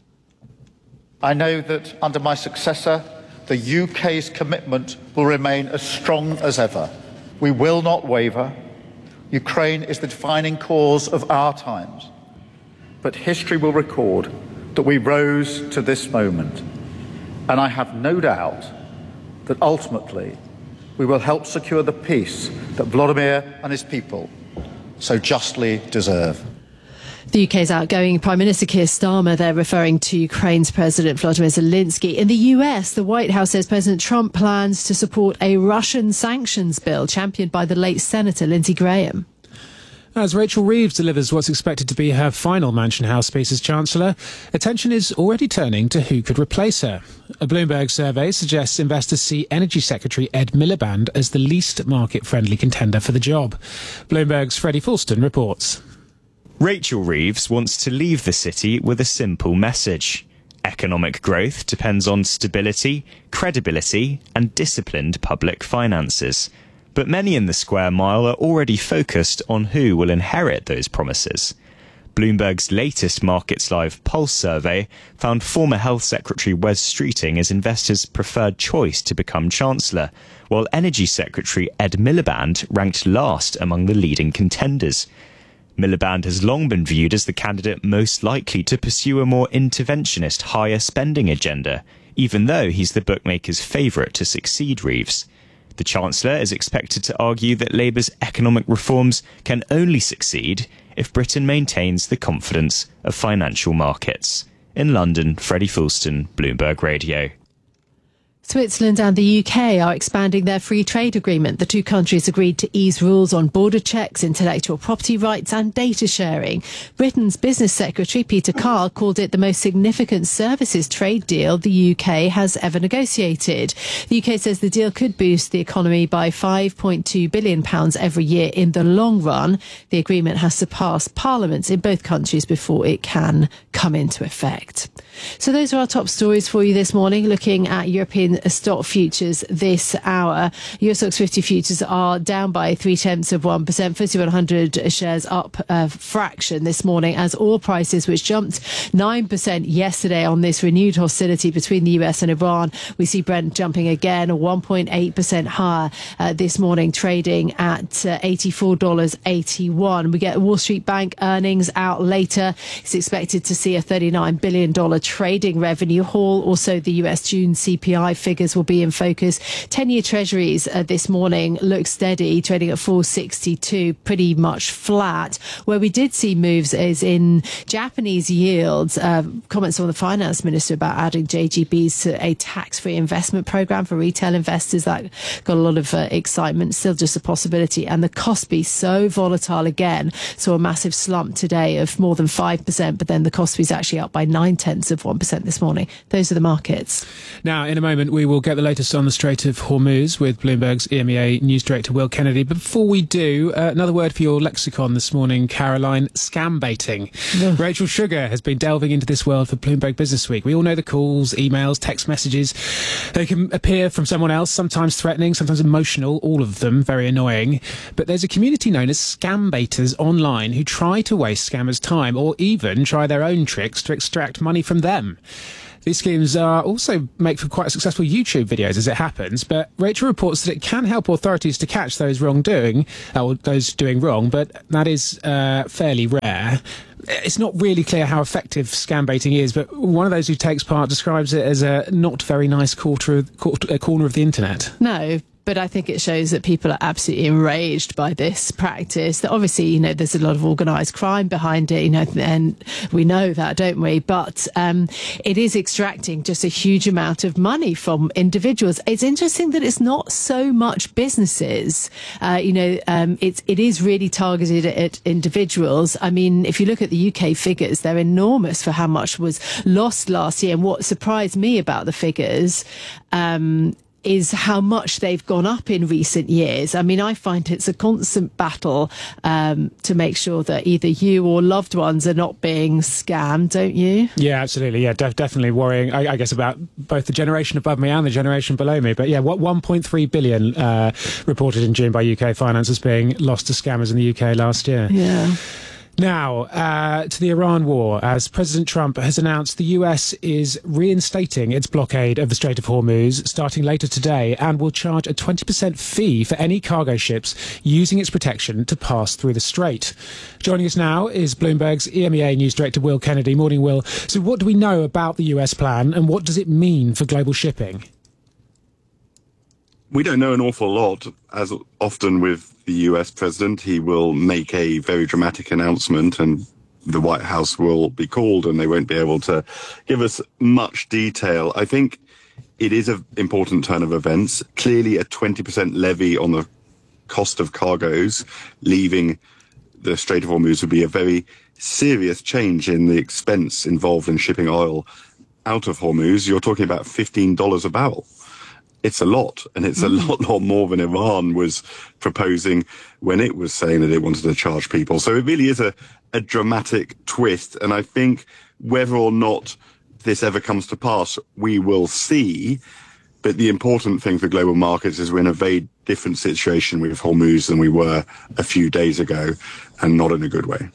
I know that under my successor, the U K's commitment will remain as strong as ever. We will not waver. Ukraine is the defining cause of our times, but history will record that we rose to this moment, and I have no doubt that ultimately we will help secure the peace that Vladimir and his people so justly deserve. The U K's outgoing Prime Minister Keir Starmer, they're referring to Ukraine's President Volodymyr Zelensky. In the U S, the White House says President Trump plans to support a Russian sanctions bill championed by the late Senator Lindsey Graham. As Rachel Reeves delivers what's expected to be her final Mansion House speech as Chancellor, attention is already turning to who could replace her. A Bloomberg survey suggests investors see Energy Secretary Ed Miliband as the least market-friendly contender for the job. Bloomberg's Freddie Fulston reports. Rachel Reeves wants to leave the city with a simple message. Economic growth depends on stability, credibility and disciplined public finances. But many in the square mile are already focused on who will inherit those promises. Bloomberg's latest Markets Live Pulse survey found former Health Secretary Wes Streeting as investors' preferred choice to become Chancellor, while Energy Secretary Ed Miliband ranked last among the leading contenders. Miliband has long been viewed as the candidate most likely to pursue a more interventionist, higher spending agenda, even though he's the bookmakers' favourite to succeed Reeves. The Chancellor is expected to argue that Labour's economic reforms can only succeed if Britain maintains the confidence of financial markets. In London, Freddie Fulston, Bloomberg Radio. Switzerland and the U K are expanding their free trade agreement. The two countries agreed to ease rules on border checks, intellectual property rights and data sharing. Britain's Business Secretary Peter Carr called it the most significant services trade deal the U K has ever negotiated. The U K says the deal could boost the economy by five point two billion pounds every year in the long run. The agreement has to pass parliaments in both countries before it can come into effect. So those are our top stories for you this morning, looking at European stock futures this hour. U S Stocks fifty futures are down by three tenths of one percent. FTSE one hundred shares up a fraction this morning as oil prices, which jumped nine percent yesterday on this renewed hostility between the U S and Iran. We see Brent jumping again one point eight percent higher uh, this morning, trading at uh, eighty-four dollars and eighty-one cents. We get Wall Street Bank earnings out later. It's expected to see a thirty-nine billion dollars trading revenue haul. Also, the U S June C P I figures will be in focus. ten-year treasuries uh, this morning look steady, trading at four sixty-two, pretty much flat. Where we did see moves is in Japanese yields. Uh, comments from the finance minister about adding J G Bs to a tax-free investment program for retail investors. That got a lot of uh, excitement, still just a possibility. And the Kospi, so volatile again, saw a massive slump today of more than five percent, but then the Kospi is actually up by nine tenths of one percent this morning. Those are the markets. Now, in a moment, we will get the latest on the Strait of Hormuz with Bloomberg's E M E A News Director Will Kennedy. But before we do, uh, another word for your lexicon this morning, Caroline: scam baiting. No. Rachel Sugar has been delving into this world for Bloomberg Business Week. We all know the calls, emails, text messages. They can appear from someone else, sometimes threatening, sometimes emotional, all of them very annoying. But there's a community known as scam baiters online who try to waste scammers' time or even try their own tricks to extract money from them. These schemes uh, also make for quite successful YouTube videos as it happens, but Rachel reports that it can help authorities to catch those wrongdoing, uh, or those doing wrong, but that is uh, fairly rare. It's not really clear how effective scam baiting is, but one of those who takes part describes it as a not very nice quarter, quarter, corner of the internet. No. But I think it shows that people are absolutely enraged by this practice. That obviously, you know, there's a lot of organised crime behind it, you know, and we know that, don't we? But um, it is extracting just a huge amount of money from individuals. It's interesting that it's not so much businesses. Uh, you know, um, it's it is really targeted at individuals. I mean, if you look at the U K figures, they're enormous for how much was lost last year. And what surprised me about the figures, um, is how much they've gone up in recent years. I mean, I find it's a constant battle um, to make sure that either you or loved ones are not being scammed, don't you? Yeah, absolutely. Yeah, def- definitely worrying, I, I guess, about both the generation above me and the generation below me. But yeah, what one point three billion uh, reported in June by U K Finance as being lost to scammers in the U K last year. Yeah. Now, uh, to the Iran war, as President Trump has announced the U S is reinstating its blockade of the Strait of Hormuz starting later today and will charge a twenty percent fee for any cargo ships using its protection to pass through the strait. Joining us now is Bloomberg's E M E A News Director Will Kennedy. Morning, Will. So what do we know about the U S plan and what does it mean for global shipping? We don't know an awful lot. As often with the U S president, he will make a very dramatic announcement and the White House will be called and they won't be able to give us much detail. I think it is an important turn of events. Clearly a twenty percent levy on the cost of cargoes leaving the Strait of Hormuz would be a very serious change in the expense involved in shipping oil out of Hormuz. You're talking about fifteen dollars a barrel. It's a lot, and it's a lot, lot more than Iran was proposing when it was saying that it wanted to charge people. So it really is a, a dramatic twist, and I think whether or not this ever comes to pass, we will see. But the important thing for global markets is we're in a very different situation with Hormuz than we were a few days ago, and not in a good way.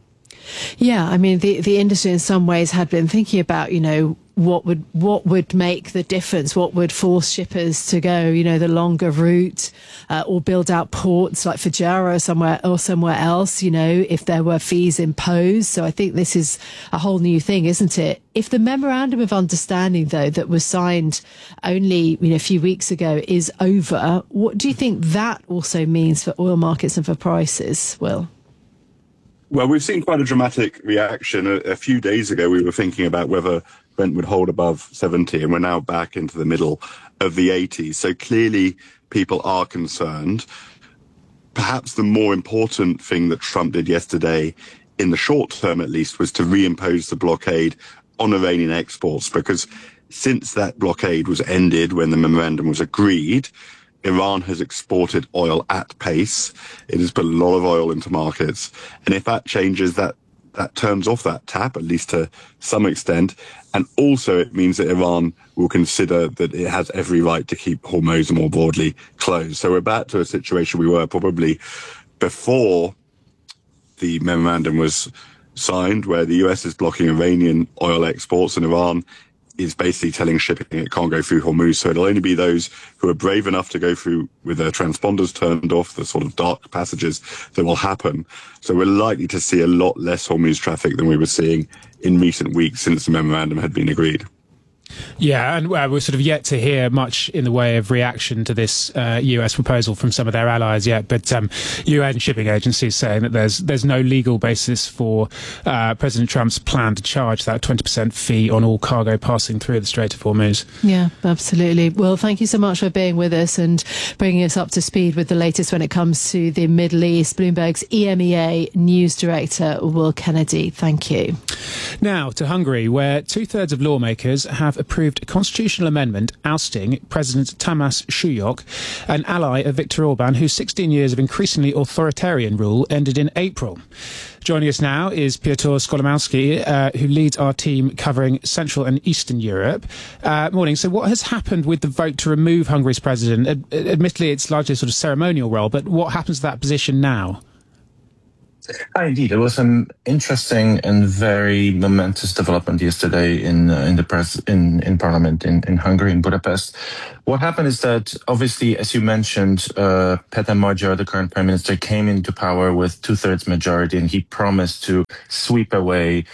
Yeah, I mean, the the industry in some ways had been thinking about, you know, what would what would make the difference, what would force shippers to go, you know, the longer route, uh, or build out ports like Fujairah or somewhere or somewhere else, you know, if there were fees imposed. So I think this is a whole new thing, isn't it? If the memorandum of understanding, though, that was signed only, you know, a few weeks ago is over, what do you think that also means for oil markets and for prices, Will? Well, we've seen quite a dramatic reaction. A, a few days ago, we were thinking about whether Brent would hold above seventy, and we're now back into the middle of the eighties. So clearly, people are concerned. Perhaps the more important thing that Trump did yesterday, in the short term at least, was to reimpose the blockade on Iranian exports, because since that blockade was ended when the memorandum was agreed, Iran has exported oil at pace. It has put a lot of oil into markets. And if that changes, that that turns off that tap, at least to some extent. And also it means that Iran will consider that it has every right to keep Hormuz more broadly closed. So we're back to a situation we were probably before the memorandum was signed, where the U S is blocking Iranian oil exports and Iran is basically telling shipping it can't go through Hormuz. So it'll only be those who are brave enough to go through with their transponders turned off, the sort of dark passages, that will happen. So we're likely to see a lot less Hormuz traffic than we were seeing in recent weeks since the memorandum had been agreed. Yeah, and uh, we're sort of yet to hear much in the way of reaction to this uh, U S proposal from some of their allies yet. But um, U N shipping agencies saying that there's there's no legal basis for uh, President Trump's plan to charge that twenty percent fee on all cargo passing through the Strait of Hormuz. Yeah, absolutely. Well, thank you so much for being with us and bringing us up to speed with the latest when it comes to the Middle East. Bloomberg's E M E A News Director, Will Kennedy. Thank you. Now to Hungary, where two-thirds of lawmakers have approved a constitutional amendment ousting President Tamás Suyok, an ally of Viktor Orban, whose sixteen years of increasingly authoritarian rule ended in April. Joining us now is Piotr Skolomowski, uh, who leads our team covering Central and Eastern Europe. Uh, morning. So what has happened with the vote to remove Hungary's president? Ad- admittedly, it's largely a sort of ceremonial role, but what happens to that position now? Hi, indeed. It was an interesting and very momentous development yesterday in uh, in the press in in Parliament in, in Hungary, in Budapest. What happened is that, obviously, as you mentioned, uh, Peter Magyar, the current prime minister, came into power with two-thirds majority, and he promised to sweep away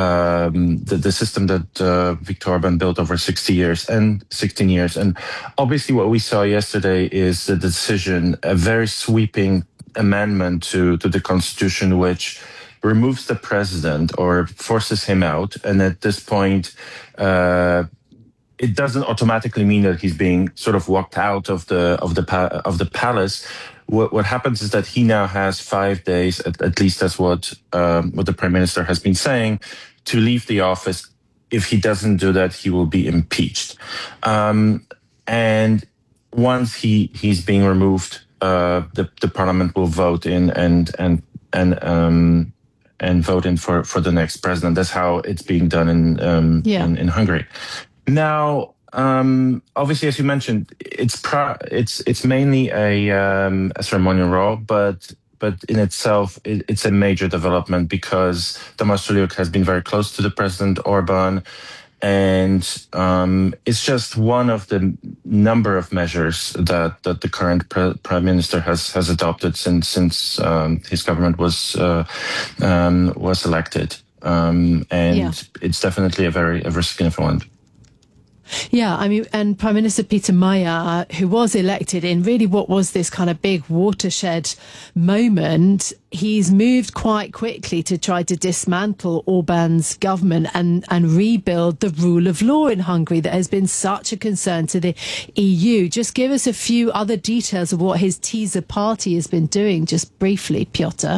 um, the, the system that uh, Viktor Orban built over sixty years and sixteen years. And obviously, what we saw yesterday is the decision, a very sweeping amendment to, to the constitution, which removes the president or forces him out. And at this point, uh, it doesn't automatically mean that he's being sort of walked out of the of the pa- of the palace. What, what happens is that he now has five days, at, at least that's what um, what the prime minister has been saying, to leave the office. If he doesn't do that, he will be impeached. Um, and once he he's being removed, Uh, the, the parliament will vote in and and and um, and vote in for, for the next president. That's how it's being done in um, yeah. in, in Hungary. Now, um, obviously, as you mentioned, it's pro- it's it's mainly a um, a ceremonial role, but but in itself, it, it's a major development because Tamás Suyok has been very close to the president Orban. And um, it's just one of the number of measures that, that the current pre- prime minister has, has adopted since since um, his government was uh, um, was elected, um, and yeah. it's definitely a very a very significant one. Yeah, I mean, and Prime Minister Peter Magyar, who was elected in really what was this kind of big watershed moment, he's moved quite quickly to try to dismantle Orban's government and, and rebuild the rule of law in Hungary that has been such a concern to the E U. Just give us a few other details of what his teaser party has been doing, just briefly, Piotr.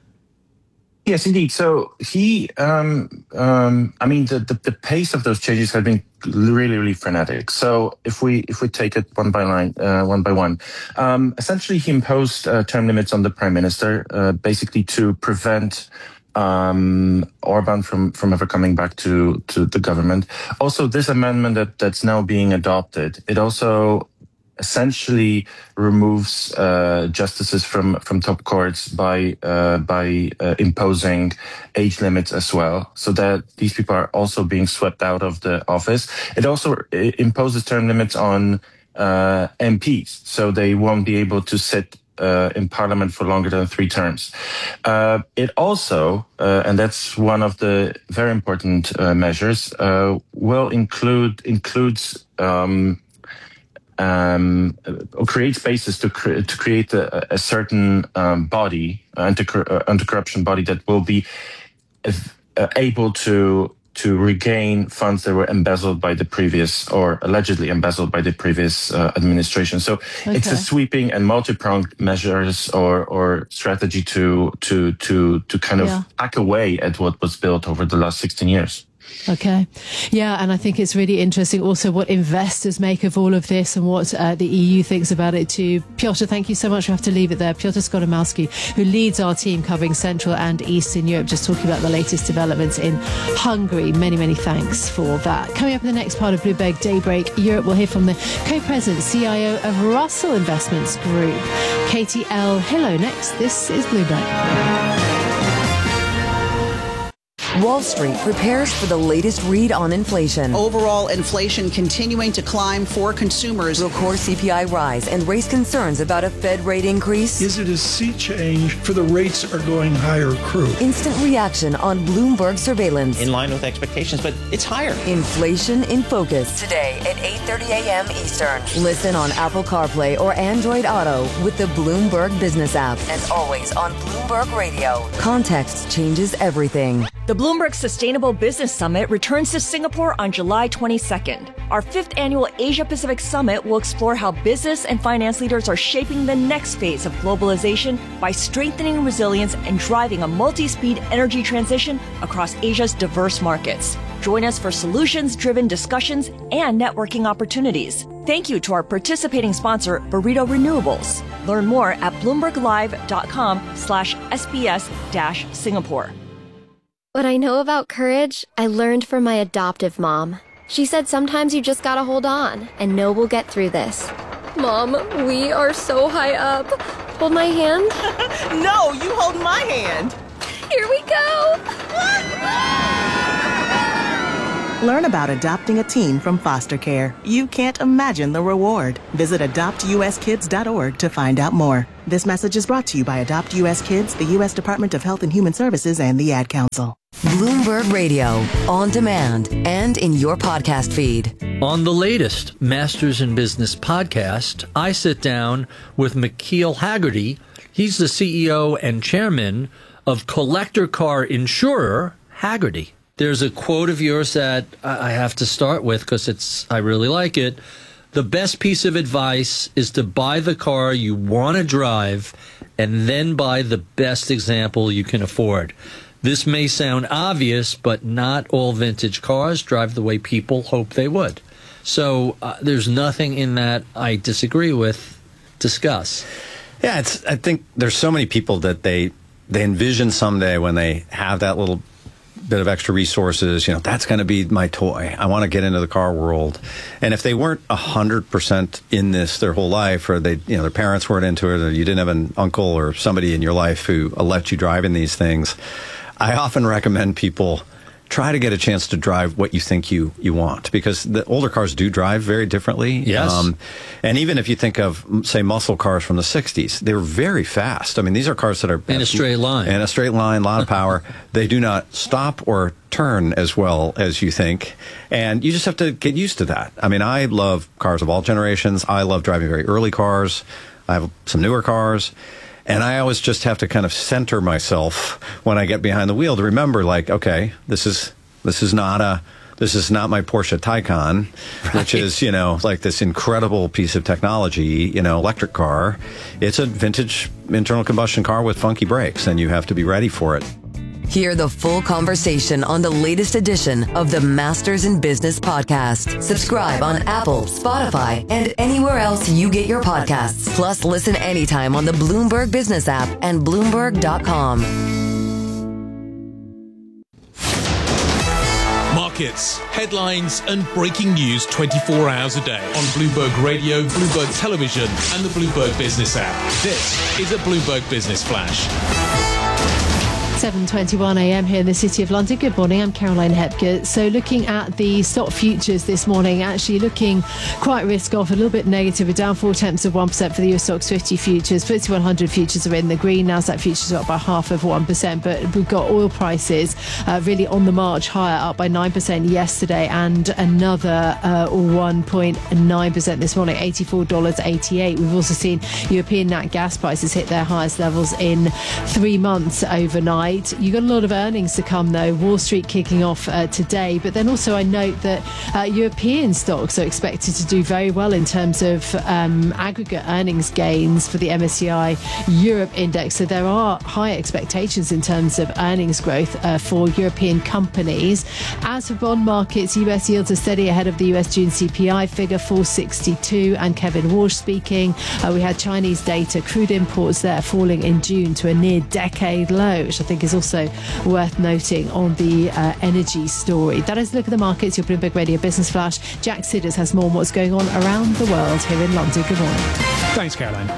Yes, indeed. So he, um, um, I mean, the, the, the pace of those changes have been really, really frenetic. So if we if we take it one by line, uh, one by one, um, essentially he imposed uh, term limits on the prime minister, uh, basically to prevent um, Orban from from ever coming back to to the government. Also, this amendment that that's now being adopted, it also essentially removes uh, justices from, from top courts by uh, by uh, imposing age limits as well, so that these people are also being swept out of the office. It also it imposes term limits on uh, M Ps, so they won't be able to sit uh, in parliament for longer than three terms. Uh, it also, uh, and that's one of the very important uh, measures, uh, will include includes um, Um, create spaces to cre- to create a, a certain um, body, anti- uh, anti-corruption body that will be uh, able to to regain funds that were embezzled by the previous or allegedly embezzled by the previous uh, administration. So okay. It's a sweeping and multi-pronged measures or or strategy to to to to kind of yeah. hack away at what was built over the last sixteen years. Okay. Yeah, and I think it's really interesting also what investors make of all of this and what uh, the E U thinks about it too. Piotr, thank you so much. We have to leave it there. Piotr Skolomowski, who leads our team covering Central and Eastern Europe, just talking about the latest developments in Hungary. Many, many thanks for that. Coming up in the next part of Bloomberg Daybreak Europe, we'll hear from the co-president, C I O of Russell Investments Group, Katie L. Hillo. Next, this is Bloomberg. Wall Street prepares for the latest read on inflation. Overall inflation continuing to climb for consumers. Will core C P I rise and raise concerns about a Fed rate increase? Is it a sea change for the rates are going higher crew? Instant reaction on Bloomberg Surveillance. In line with expectations, but it's higher. Inflation in Focus. Today at eight thirty a.m. Eastern. Listen on Apple CarPlay or Android Auto with the Bloomberg Business app. And always on Bloomberg Radio. Context changes everything. The Bloomberg Sustainable Business Summit returns to Singapore on July twenty-second. Our fifth annual Asia-Pacific Summit will explore how business and finance leaders are shaping the next phase of globalization by strengthening resilience and driving a multi-speed energy transition across Asia's diverse markets. Join us for solutions-driven discussions and networking opportunities. Thank you to our participating sponsor, Burrito Renewables. Learn more at bloomberglive.com slash SBS dash Singapore. What I know about courage, I learned from my adoptive mom. She said sometimes you just gotta hold on and know we'll get through this. Mom, we are so high up. Hold my hand. No, you hold my hand. Here we go. Learn about adopting a teen from foster care. You can't imagine the reward. Visit adopt u s kids dot org to find out more. This message is brought to you by Adopt U S Kids, the U S Department of Health and Human Services, and the Ad Council. Bloomberg Radio, on demand and in your podcast feed. On the latest Masters in Business podcast, I sit down with McKeel Hagerty. He's the C E O and chairman of collector car insurer Hagerty. There's a quote of yours that I have to start with because it's I really like it. The best piece of advice is to buy the car you want to drive and then buy the best example you can afford. This may sound obvious, but not all vintage cars drive the way people hope they would. So uh, there's nothing in that I disagree with. Discuss. Yeah, it's. I think there's so many people that they they envision someday when they have that little bit of extra resources, you know, that's going to be my toy. I want to get into the car world. And if they weren't one hundred percent in this their whole life, or they, you know, their parents weren't into it, or you didn't have an uncle or somebody in your life who let you drive in these things, I often recommend people try to get a chance to drive what you think you, you want, because the older cars do drive very differently. Yes. Um, and even if you think of, say, muscle cars from the sixties, they were very fast. I mean, these are cars that are... In a straight line. In a straight line, a lot of power. They do not stop or turn as well as you think. And you just have to get used to that. I mean, I love cars of all generations. I love driving very early cars. I have some newer cars. And I always just have to kind of center myself when I get behind the wheel to remember, like, okay, this is this is not a this is not my Porsche Taycan, right, which is, you know, like this incredible piece of technology, you know, electric car. It's a vintage internal combustion car with funky brakes, and you have to be ready for it. Hear the full conversation on the latest edition of the Masters in Business podcast. Subscribe on Apple, Spotify, and anywhere else you get your podcasts. Plus, listen anytime on the Bloomberg Business app and Bloomberg dot com. Markets, headlines, and breaking news twenty-four hours a day on Bloomberg Radio, Bloomberg Television, and the Bloomberg Business app. This is a Bloomberg Business Flash. seven twenty-one a.m. here in the City of London. Good morning, I'm Caroline Hepker. So looking at the stock futures this morning, actually looking quite risk off, a little bit negative. We're down four tenths of one percent for the U S Stocks fifty futures. F T S E one hundred futures are in the green. Nasdaq futures are up by half of one percent. But we've got oil prices uh, really on the march higher, up by nine percent yesterday and another uh, one point nine percent this morning, eighty-four dollars eighty-eight. We've also seen European nat gas prices hit their highest levels in three months overnight. You've got a lot of earnings to come, though. Wall Street kicking off uh, today. But then also I note that uh, European stocks are expected to do very well in terms of um, aggregate earnings gains for the M S C I Europe index. So there are high expectations in terms of earnings growth uh, for European companies. As for bond markets, U S yields are steady ahead of the U S June C P I figure, four sixty-two. And Kevin Walsh speaking. Uh, we had Chinese data, crude imports there falling in June to a near decade low, which I think is also worth noting on the uh, energy story. That is a look at the markets. Your Bloomberg Radio Business Flash. Jack Sidders has more on what's going on around the world here in London. Good morning. Thanks, Caroline.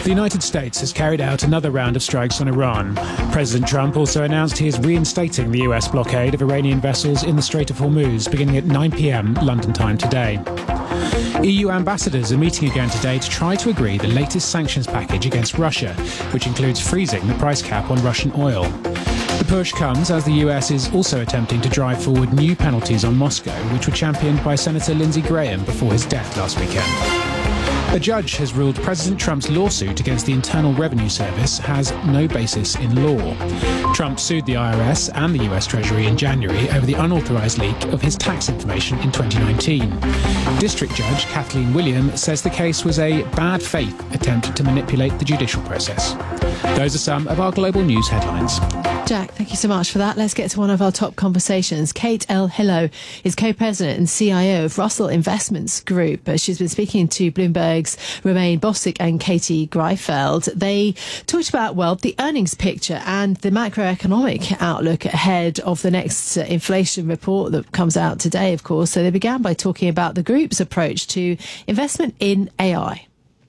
The United States has carried out another round of strikes on Iran. President Trump also announced he is reinstating the U S blockade of Iranian vessels in the Strait of Hormuz beginning at nine p.m. London time today. E U ambassadors are meeting again today to try to agree the latest sanctions package against Russia, which includes freezing the price cap on Russian oil. The push comes as the U S is also attempting to drive forward new penalties on Moscow, which were championed by Senator Lindsey Graham before his death last weekend. A judge has ruled President Trump's lawsuit against the Internal Revenue Service has no basis in law. Trump sued the I R S and the U S Treasury in January over the unauthorized leak of his tax information in twenty nineteen. District Judge Kathleen William says the case was a bad faith attempt to manipulate the judicial process. Those are some of our global news headlines. Jack, thank you so much for that. Let's get to one of our top conversations. Kate El Hillo is co-president and C I O of Russell Investments Group. She's been speaking to Bloomberg's Romain Bosick and Katie Greifeld. They talked about, well, the earnings picture and the macroeconomic outlook ahead of the next uh, inflation report that comes out today, of course. So they began by talking about the group's approach to investment in A I.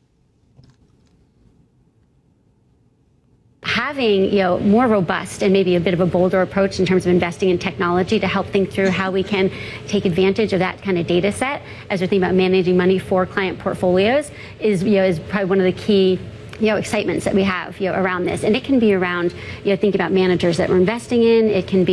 Having, you know, more robust and maybe a bit of a bolder approach in terms of investing in technology to help think through how we can take advantage of that kind of data set as we're thinking about managing money for client portfolios is, you know, is probably one of the key, you know, excitements that we have, you know, around this. And it can be around, you know, thinking about managers that we're investing in. It can be